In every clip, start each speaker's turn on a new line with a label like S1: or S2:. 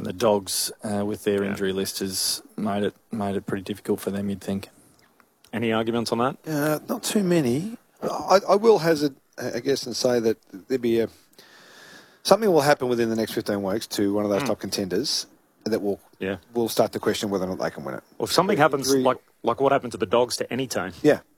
S1: the Dogs, with their injury list, has made it pretty difficult for them, you'd think.
S2: Any arguments on that?
S3: Not too many. I will hazard, I guess, and say that there'd be something will happen within the next 15 weeks to one of those top contenders that will start to question whether or not they can win it.
S2: Well, if something happens like what happened to the Dogs to any team,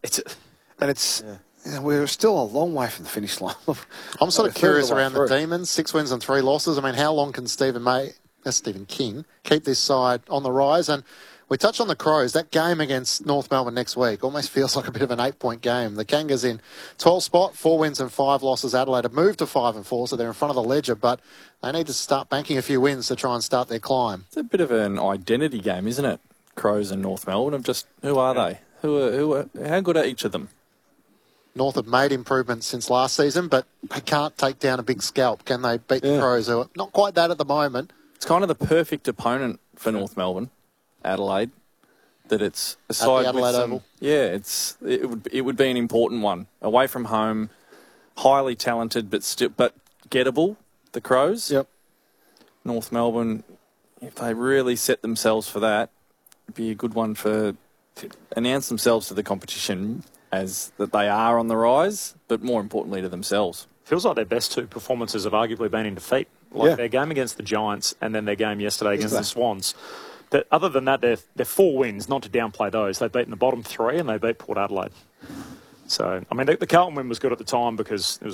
S3: we're still a long way from the finish line.
S4: I'm sort of curious around the Demons. 6 wins and 3 losses. I mean, how long can Stephen King keep this side on the rise? And we touched on the Crows. That game against North Melbourne next week almost feels like a bit of an 8-point game. The Kangas in 12th spot, 4 wins and 5 losses. Adelaide have moved to 5 and 4, so they're in front of the ledger, but they need to start banking a few wins to try and start their climb.
S1: It's a bit of an identity game, isn't it? Crows and North Melbourne. Who are they? How good are each of them?
S4: North have made improvements since last season, but they can't take down a big scalp. Can they beat the Crows, who are not quite that at the moment?
S1: It's kind of the perfect opponent for North Melbourne, Adelaide. That it's a side
S4: at the Adelaide Oval.
S1: Yeah, it would be an important one. Away from home, highly talented but gettable, the Crows.
S3: Yep.
S1: North Melbourne, if they really set themselves for that, it'd be a good one to announce themselves to the competition as that they are on the rise, but more importantly to themselves.
S2: Feels like their best 2 performances have arguably been in defeat. Like their game against the Giants and then their game yesterday against the Swans. But other than that, they're 4 wins, not to downplay those. They've beaten the bottom 3 and they beat Port Adelaide. So, I mean, the Carlton win was good at the time because it